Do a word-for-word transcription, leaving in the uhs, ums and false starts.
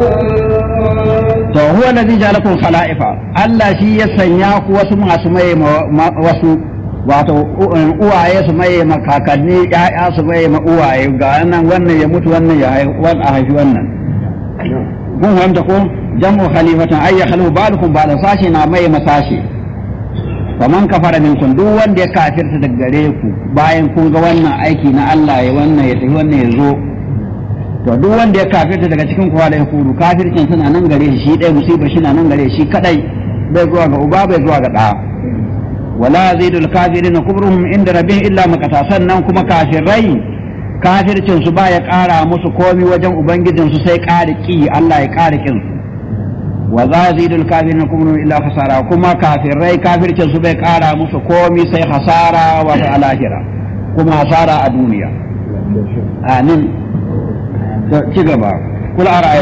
to huwa alladhi ja'alakum khala'ifa Allah shi ya sanya ku wasu masu mai wasu wato uwaye su mai makakanni ya'ya su mai ma uwaye ga nan wannan ya mutu wannan ya haifi wannan kun fahimta ko jam'u khalifatan ay yakhlu ba'dukum ba'da sashi na mai masashi faman kafara minkum duk wanda ya kafirta daga gare ku bayan kun ga wannan aiki na Allah ya wannan ya tafi wannan ya zo to duk wanda ya kafirta daga cikin ku wala yakuru kafircin suna nan gare shi shi dai musiba shi na nan gare shi kadai bai zuwa ga uba bai zuwa ga da wala yazidul kafirin kubruhum inda rabbihim illa makata sannan kuma kafirai kafircin su ba ya kara musu komi wajen ubangijin su sai ƙara ki Allah ya ƙara kin su wa yazidul kafirin kubruhum illa khasara kuma kafirai kafircin su bai kara musu komi sai khasara wa al-akhirah kuma hasara a duniya amin ci gaba kula